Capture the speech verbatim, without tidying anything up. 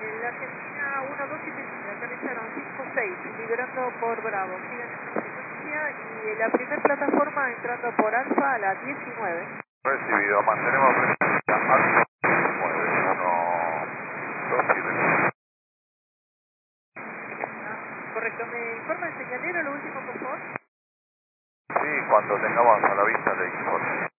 En la Argentina uno dos siete siete, aterrizaron cinco seis, liberando por Bravo. Sigan esta frecuencia y la primera plataforma entrando por Alfa a la diecinueve. Recibido, mantenemos frecuencia Alfa nueve uno dos siete. Correcto, ¿me informa el señalero lo último, por favor? Sí, cuando tengamos a la vista le informo.